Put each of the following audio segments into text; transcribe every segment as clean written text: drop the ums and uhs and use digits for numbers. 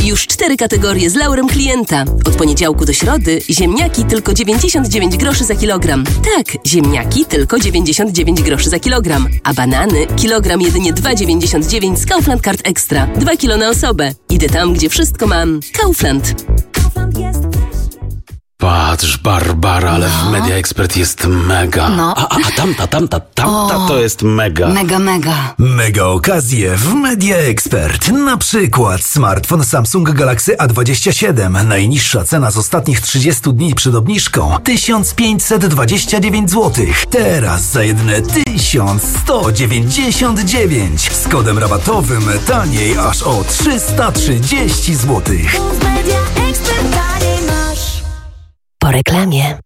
Już 4 kategorie z laurem klienta. Od poniedziałku do środy ziemniaki tylko 99 groszy za kilogram. Tak, ziemniaki tylko 99 groszy za kilogram. A banany kilogram jedynie 2,99 z Kaufland Card Extra. 2 kilo na osobę. Idę tam, gdzie wszystko mam. Kaufland. Patrz, Barbara, ale w Media Expert jest mega. A tamta to jest mega. Mega. Mega okazje w Media Expert. Na przykład smartfon Samsung Galaxy A27. Najniższa cena z ostatnich 30 dni przed obniżką 1529 zł. Teraz za jedyne 1199. Z kodem rabatowym taniej aż o 330 zł. Po reklamie.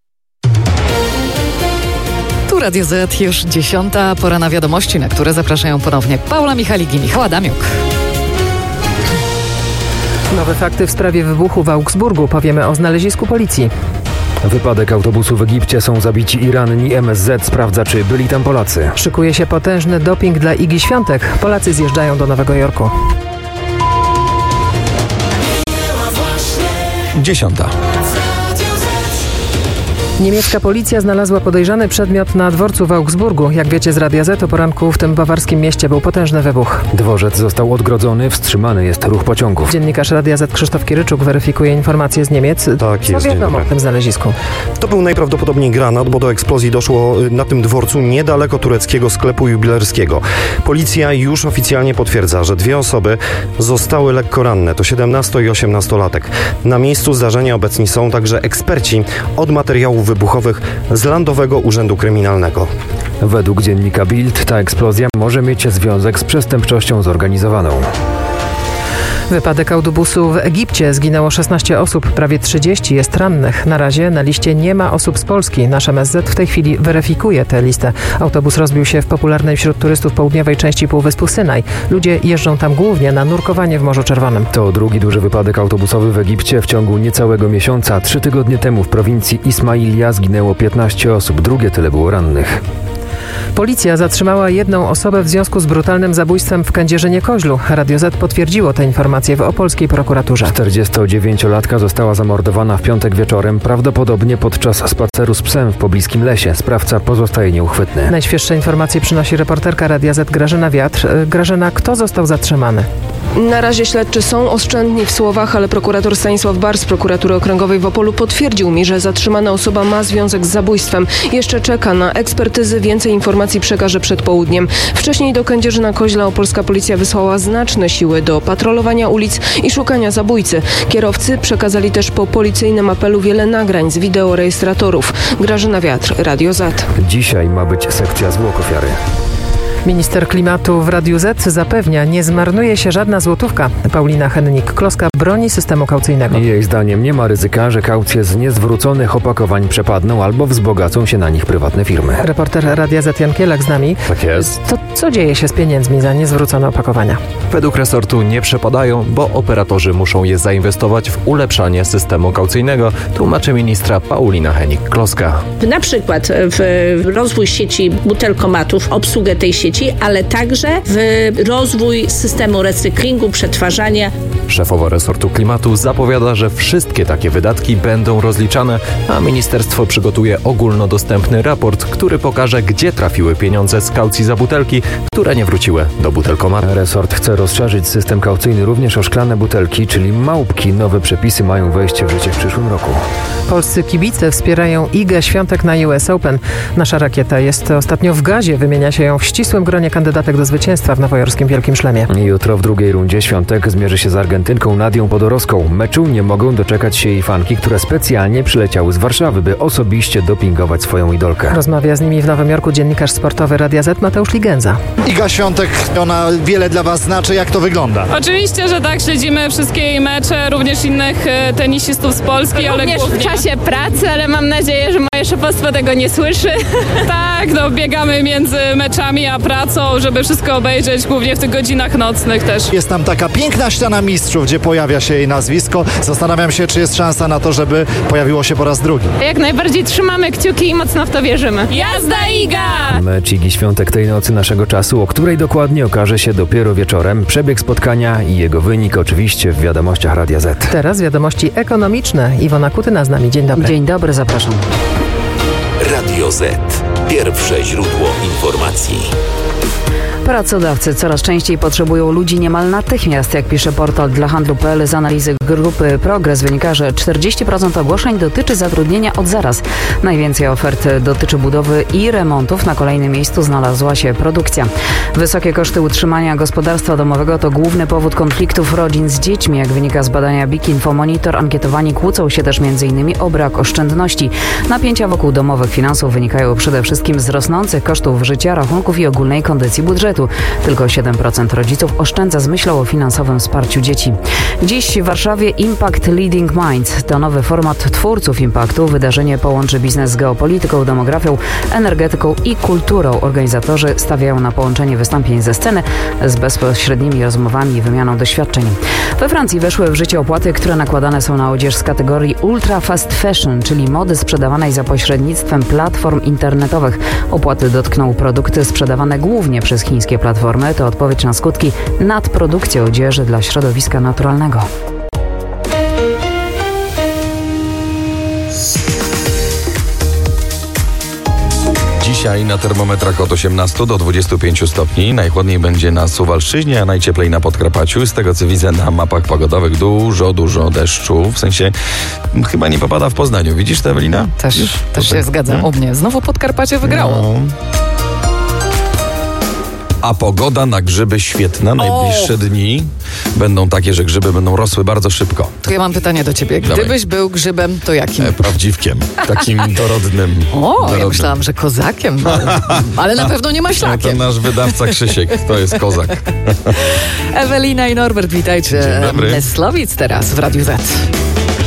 Tu Radio Z, już 10. Pora na wiadomości, na które zapraszają ponownie Paula Michalik i Michał Adamiuk. Nowe fakty w sprawie wybuchu w Augsburgu. Powiemy o znalezisku policji. Wypadek autobusu w Egipcie, są zabici i ranni. MSZ sprawdza, czy byli tam Polacy. Szykuje się potężny doping dla Igi Świątek. Polacy zjeżdżają do Nowego Jorku. 10. Niemiecka policja znalazła podejrzany przedmiot na dworcu w Augsburgu. Jak wiecie z Radia Z, o poranku w tym bawarskim mieście był potężny wybuch. Dworzec został odgrodzony, wstrzymany jest ruch pociągów. Dziennikarz Radia Z Krzysztof Kiryczuk weryfikuje informacje z Niemiec. Tak jest. Co wiadomo o tym znalezisku? To był najprawdopodobniej granat, bo do eksplozji doszło na tym dworcu niedaleko tureckiego sklepu jubilerskiego. Policja już oficjalnie potwierdza, że 2 osoby zostały lekko ranne. To 17- i 18-latek. Na miejscu zdarzenia obecni są także eksperci od materiałów wybuchowych z Landowego Urzędu Kryminalnego. Według dziennika Bild ta eksplozja może mieć związek z przestępczością zorganizowaną. Wypadek autobusu w Egipcie. Zginęło 16 osób, prawie 30 jest rannych. Na razie na liście nie ma osób z Polski. Nasz MSZ w tej chwili weryfikuje tę listę. Autobus rozbił się w popularnej wśród turystów południowej części Półwyspu Synaj. Ludzie jeżdżą tam głównie na nurkowanie w Morzu Czerwonym. To drugi duży wypadek autobusowy w Egipcie w ciągu niecałego miesiąca. 3 tygodnie temu w prowincji Ismailia zginęło 15 osób, drugie tyle było rannych. Policja zatrzymała 1 osobę w związku z brutalnym zabójstwem w Kędzierzynie-Koźlu. Radio Z potwierdziło te informacje w opolskiej prokuraturze. 49-latka została zamordowana w piątek wieczorem, prawdopodobnie podczas spaceru z psem w pobliskim lesie. Sprawca pozostaje nieuchwytny. Najświeższe informacje przynosi reporterka Radia Z Grażyna Wiatr. Grażyna, kto został zatrzymany? Na razie śledczy są oszczędni w słowach, ale prokurator Stanisław Bar z prokuratury okręgowej w Opolu potwierdził mi, że zatrzymana osoba ma związek z zabójstwem. Jeszcze czeka na ekspertyzy, więcej informacji przekaże przed południem. Wcześniej do Kędzierzyna-Koźla opolska policja wysłała znaczne siły do patrolowania ulic i szukania zabójcy. Kierowcy przekazali też po policyjnym apelu wiele nagrań z wideorejestratorów. Grażyna Wiatr, Radio Z. Dzisiaj ma być sekcja zwłok ofiary. Minister klimatu w Radiu Z zapewnia, nie zmarnuje się żadna złotówka. Paulina Hennig-Kloska broni systemu kaucyjnego. Jej zdaniem nie ma ryzyka, że kaucje z niezwróconych opakowań przepadną albo wzbogacą się na nich prywatne firmy. Reporter Radia Z Jan Kielak z nami. Tak jest. To co dzieje się z pieniędzmi za niezwrócone opakowania? Według resortu nie przepadają, bo operatorzy muszą je zainwestować w ulepszanie systemu kaucyjnego, tłumaczy ministra Paulina Hennig-Kloska. Na przykład w rozwój sieci butelkomatów, obsługę tej sieci, ale także w rozwój systemu recyklingu, przetwarzania. Szefowa resortu klimatu zapowiada, że wszystkie takie wydatki będą rozliczane, a ministerstwo przygotuje ogólnodostępny raport, który pokaże, gdzie trafiły pieniądze z kaucji za butelki, które nie wróciły do butelkomatu. Resort chce rozszerzyć system kaucyjny również o szklane butelki, czyli małpki. Nowe przepisy mają wejść w życie w przyszłym roku. Polscy kibice wspierają Igę Świątek na US Open. Nasza rakieta jest ostatnio w gazie, wymienia się ją w ścisłym gronie kandydatek do zwycięstwa w nowojorskim Wielkim Szlemie. Jutro w drugiej rundzie Świątek zmierzy się z Argentynką Nadią Podorowską. Meczu nie mogą doczekać się jej fanki, które specjalnie przyleciały z Warszawy, by osobiście dopingować swoją idolkę. Rozmawia z nimi w Nowym Jorku dziennikarz sportowy Radia Z Mateusz Ligenza. Iga Świątek, ona wiele dla Was znaczy. Jak to wygląda? Oczywiście, że tak. Śledzimy wszystkie jej mecze, również innych tenisistów z Polski, ale również głównie w czasie pracy, ale mam nadzieję, że moje szefostwo tego nie słyszy. Tak, biegamy między meczami a pracą, żeby wszystko obejrzeć, głównie w tych godzinach nocnych też. Jest tam taka piękna ściana mistrzów, gdzie pojawia się jej nazwisko. Zastanawiam się, czy jest szansa na to, żeby pojawiło się po raz drugi. Jak najbardziej trzymamy kciuki i mocno w to wierzymy. Jazda Iga! Mecz Igi Świątek tej nocy naszego czasu, o której dokładnie okaże się dopiero wieczorem. Przebieg spotkania i jego wynik oczywiście w wiadomościach Radia Z. Teraz wiadomości ekonomiczne. Iwona Kutyna z nami. Dzień dobry. Dzień dobry, zapraszam. Radio Z. Pierwsze źródło informacji. Pracodawcy coraz częściej potrzebują ludzi niemal natychmiast. Jak pisze portal dla handlu.pl, z analizy grupy Progres wynika, że 40% ogłoszeń dotyczy zatrudnienia od zaraz. Najwięcej ofert dotyczy budowy i remontów. Na kolejnym miejscu znalazła się produkcja. Wysokie koszty utrzymania gospodarstwa domowego to główny powód konfliktów rodzin z dziećmi. Jak wynika z badania BIK Infomonitor, ankietowani kłócą się też m.in. o brak oszczędności. Napięcia wokół domowych finansów wynikają przede wszystkim z rosnących kosztów życia, rachunków i ogólnej kondycji budżetu. Tylko 7% rodziców oszczędza z myślą o finansowym wsparciu dzieci. Dziś w Warszawie Impact Leading Minds. To nowy format twórców impaktu. Wydarzenie połączy biznes z geopolityką, demografią, energetyką i kulturą. Organizatorzy stawiają na połączenie wystąpień ze sceny z bezpośrednimi rozmowami i wymianą doświadczeń. We Francji weszły w życie opłaty, które nakładane są na odzież z kategorii ultra fast fashion, czyli mody sprzedawanej za pośrednictwem platform internetowych. Opłaty dotkną produkty sprzedawane głównie przez chińskie platformy. To odpowiedź na skutki nadprodukcji odzieży dla środowiska naturalnego. Dzisiaj na termometrach od 18 do 25 stopni. Najchłodniej będzie na Suwalszczyźnie, a najcieplej na Podkarpaciu. Z tego co widzę na mapach pogodowych, dużo deszczu. W sensie chyba nie popada w Poznaniu. Widzisz to, Ewelina? Też się zgadzam. U mnie znowu Podkarpacie wygrało. No. A pogoda na grzyby świetna. Najbliższe dni będą takie, że grzyby będą rosły bardzo szybko. To ja mam pytanie do ciebie. Gdybyś był grzybem, to jakim? Prawdziwkiem. Takim dorodnym. Ja myślałam, że kozakiem. Ale na pewno nie maślakiem. To nasz wydawca Krzysiek. To jest kozak. Ewelina i Norbert, witajcie. Dzień dobry. Myslowic teraz w Radiu Z.